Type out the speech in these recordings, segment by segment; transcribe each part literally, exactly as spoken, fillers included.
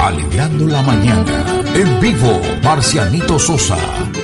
Alegrando la mañana. En vivo, Marcianito Sosa.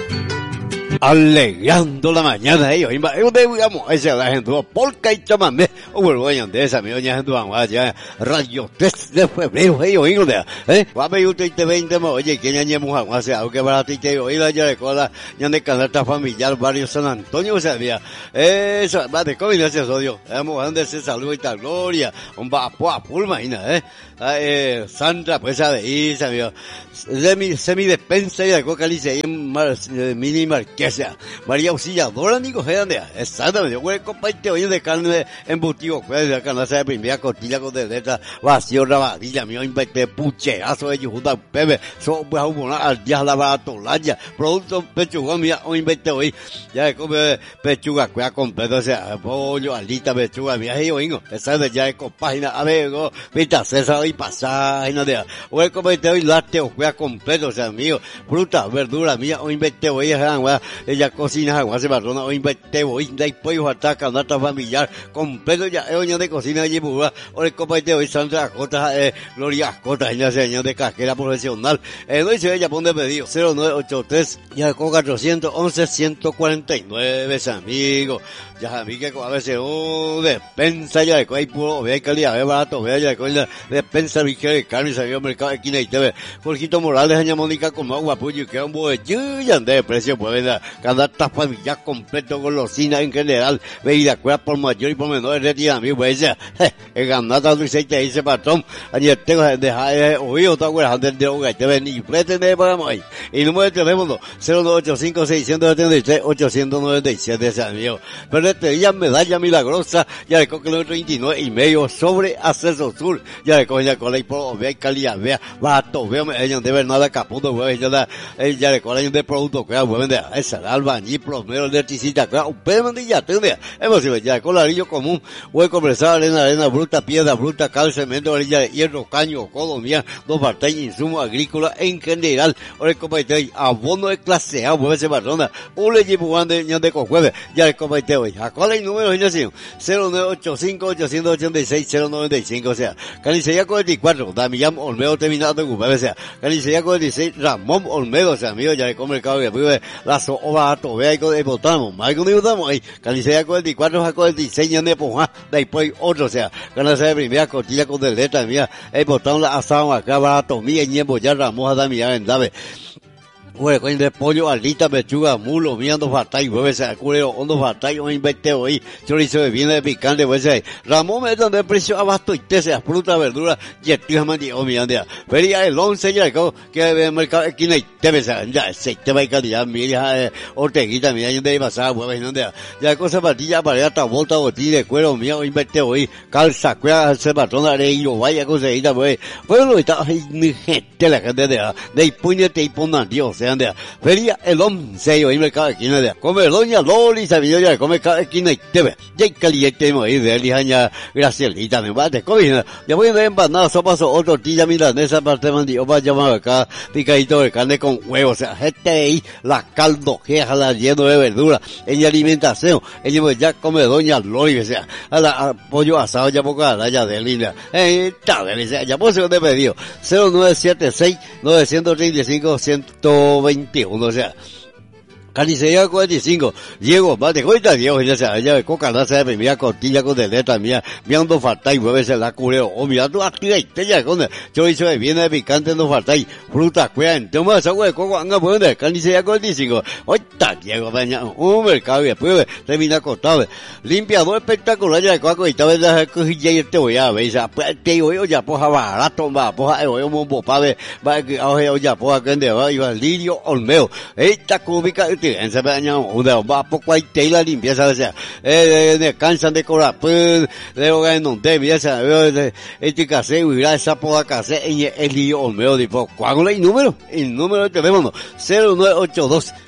Alegrando la mañana, ellos, digamos, esa la gente, polka y chamamé, o vuelvo a de esa, mi doña gente, ya, radio tres de febrero, ellos, hijos de, eh, va a ver usted te veinte, oye, que ya ñemos a hacer algo que para ti te oí la ya de cola, ya de canasta familiar, barrio San Antonio, o sea, mira, eso, va de COVID, gracias a Dios, vamos a donde se salud y tal gloria, un vapo a full, imagina, eh, eh, Sandra, pues, a de Isa, mira, semi, semi despensa y de coca, lice, y mini marqués, María Auxiliadora, Nico Gedandea, exactamente, güey, compadre, oye, de carne embutido, pues, de carne de primera costilla con de letra, vacío, rabadilla, mío, invente, pucherazo, de yujuta, pepe, so, pues, una al día la baratolaya, producto pechugón, mía, o invente hoy, ya de come pechuga, cuida completo, o sea, pollo, alita, pechuga, mía, y oingo, exactamente, ya de compágina, a ver, go, vita, César, y paságina, de, güey, compadre, hoy lácteo, cuida completo, o sea, mío, fruta, verdura, mía, o invente hoy, güey, ella cocina agua se barrona o invente voy de pollo ataca nata familiar completo ya es de cocina allí pura o el copa de hoy Sandra Acota eh Gloria Acota ella señor de casquera profesional eh no dice ella pone pedido cero nueve ocho tres ya con cuatrocientos once ciento cuarenta y nueve amigos ya a mí que a veces oh despensa ya de hay puro ve calidad ve barato ve ya con la despensa de carne salió mercado de esquina y te ve Jorgito Morales doña Mónica como agua puyo que un buen ya de precio pues cada familia completo golosina en general bebida cuera por mayor y por menor retira mi pues el ganata dulce te dice patrón ayer tengo dejar oído todo el handel de hogar te ven y pretende para hoy y número de teléfono cero nueve ocho cinco seis siete tres ocho nueve siete ese amigo pero este día medalla milagrosa ya le coge el treinta y nueve y medio sobre Acceso Sur ya le coge ya con la por vea calidad vea bato veo ellos de Bernardo Caputo güey ya ya le coge de producto que güey de esa albañil plomero electricista claro un pedimandilla tendría es posible ya con ladrillo común hueco presado arena arena bruta piedra bruta cal cemento varilla de hierro caño codo mía dos partes insumos agrícolas en general ahora el compañero abono de clase A mueve ese barrona un le llevo un de de cojueve ya el compañero hoy ¿cuál es el número de cero nueve ocho cinco ocho ocho seis cero nueve cinco o sea Canicería cuarenta y cuatro Damián Olmedo terminado de ocupar o sea Canicería cuarenta y seis Ramón Olmedo o sea amigo ya le come el cabo y después la soba vea de votamos más que no votamos ahí Canicería cuarenta y cuatro a cuarenta y seis ya de poja después otro o sea Canicería de primera costilla con de letra mía el botón la asado acá barato mía y ñembo ya ramoja da mía en dave Güey, con de pollo, alita, pechuga, mulo, miando fatay, hueves, culero, hondo fatay, un invente hoy, chorizo de viene de picante, pues ahí. Ramón me donde el precio abasto y te sea fruta, verdura, y el tío mandi, o mi andea. Feria el once ya, que el mercado esquina y te ves, ya, se te va a calidad, mira, orteguita, mira, yo de pasar, hueves, no andea. Ya cosa patilla, para hasta volta, botilla de cuero, mío, un invente hoy, calza, cuera, se patrona, de ello, vaya conseguida, pues. Bueno, está, mi gente, la gente de, de puñete y pongan Dios, se andea. Feria el once y mercado de esquina de come doña Loli sabía ya come cada esquina y te ve ya caliente mo y de lijaña Gracielita me va de comida ya voy a empanada sopa o otra tortilla milanesa parte mandi o va a llamar acá picadito de carne con huevos o sea este ahí la caldo que la lleno de verdura en alimentación ella ya come doña Loli o sea a la a pollo asado ya poca ya de línea eh está delicia ya pues se de pedido cero nueve siete seis nueve tres cinco ciento veintiuno o sea Canicería cuarenta y cinco, Diego, mate, cuenta Diego, ya sea, ella de coca, la de primera cortilla con de letra mía, viendo falta y mueves la cureo, o mira tú activa y te ya con chorizo de viene de picante no falta y fruta, cuida, entonces agua de coco, anga bueno, Canicería cuarenta y cinco, oita Diego, baña, un mercado y después termina cortado, limpiador espectacular ya de coco y tal vez la cojilla y te voy a ver, ya, te voy ya poja barato, va, poja, voy a un popave, va, que ya poja que ande, va, y va, Lirio Olmedo, esta cúbica, en se baña una va poco hay tela limpieza o sea eh de cansan de cobrar pues de hogar no te mira esa este case y esa poda case en el lío Olmedo de poco ¿cuál es el número? El número de teléfono cero nueve ocho dos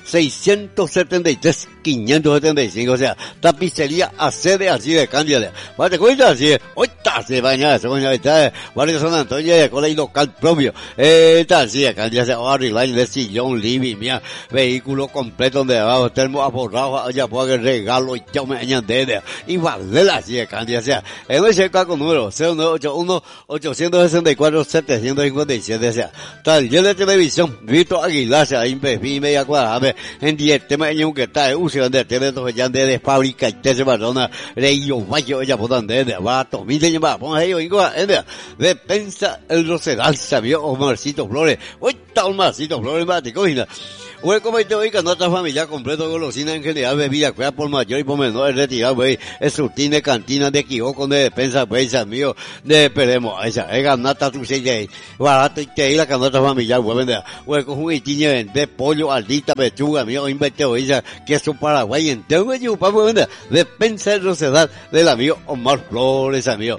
seiscientos setenta y tres, quinientos setenta y cinco, o sea, tapicería a sede así de Cándida. ¿Te cuenta así? Hoy está, se baña, se baña, está, Barrio San Antonio, de cola y local propio. Eh, está así de Cándida, se va a arreglar de sillón, living, mía, vehículo completo donde abajo, termo aforrado, allá puede regalo y yo me añade, y vale así de Cándida, o sea, en ese caco número cero nueve ocho uno, ocho seis cuatro, siete cinco siete, o sea, taller de televisión, Vito Aguilar, se ha impedido media cuadrada, en diez temas en un que está, en uso de teléfono, ya de fábrica, y te se barona, reyo, vaya, ya puedan de, de, va, tomite, ya va, ponga ello, igual, de pensa el Rosedal, sabía, Omarcito Flores, hoy está Omarcito Flores, mate, cocina. Güey, como te oiga, nuestra familia completo, golosina en general, bebida, cuida por mayor y por menor, retirado, güey, es surtín de cantina, de quijoco, de despensa, güey, mío, de esperemos, esa, es ganata, tu sella, barato y te la canasta familiar, güey, vende, güey, con un itinio de pollo, aldita, pechuga, mío, inventeo, ella, queso paraguay, entero, güey, yo, güey, vende, despensa el Rosedal del amigo Omar Flores, amigo.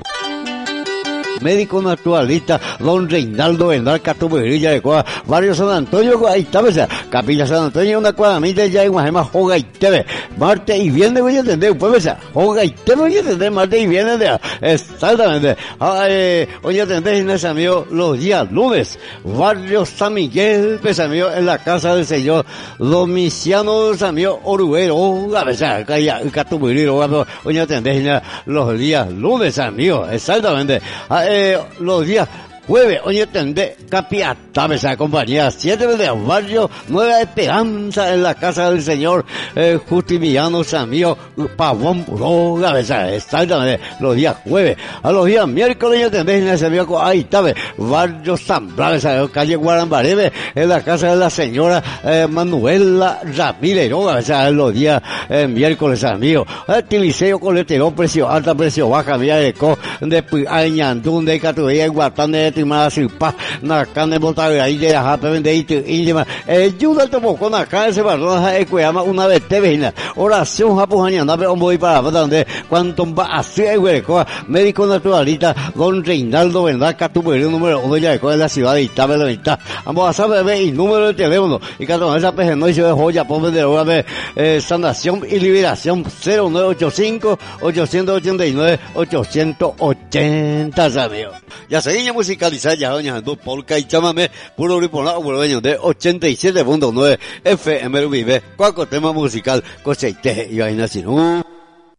Médico naturalista, don Reinaldo Bernal Catuberilla de Coa, Barrio San Antonio, ahí está, esa, Capilla San Antonio, una cuadramita ya en Guajema, Joga y Teve, martes y viernes voy a entender, pues, esa, Joga y Teve voy a entender, martes y viernes, de, exactamente, ah, eh, voy a entender, en ese amigo, los días lunes, Barrio San Miguel, pues, amigo, en la casa del señor Domiciano, amigo, Oruero, a ver, esa, Catuberilla, voy a entender, los días lunes, amigo, exactamente, ah, Eh, los días jueves, oye, tendé, Capiatá, esa compañía, siete de barrio, Nueva Esperanza, en la casa del señor, eh, Justiniano Samío, Pavón, Broga, esa, exactamente, los días jueves, a los días miércoles, oye, tendé, en ese viejo, ahí está, barrio San Blas, esa, calle Guarambarebe, en la casa de la señora, eh, Manuela Ramírez, ¿no? Esa, en los días, eh, miércoles, amigo, este liceo coletero, precio alta, precio baja, mía de co, de Añandún, de Catuella, Guatán, de Timada Silpa, Nakane Botavia, ahí de Jape, Vendeito, Indima, ayuda el topo con acá, ese barro, eh, Cueyama, una vez te vena, oración japujañana, pero voy para donde, cuanto va a ser, güey, médico naturalista, don Reinaldo Bernal Catuberino, número uno, ya de la ciudad de Itabe, la mitad, vamos a saber, y número de teléfono, y cada esa peje no hizo de joya, ponme de hora de, eh, sanación y liberación, cero nueve ocho cinco, ocho ocho nueve, ocho ochenta, amigo. Ya seguimos música. Ya doña Andú, polka y chamamé, puro grupo la uruguayo de ochenta y siete punto nueve F M Vive, cuaco tema musical, coseite y vaina sin.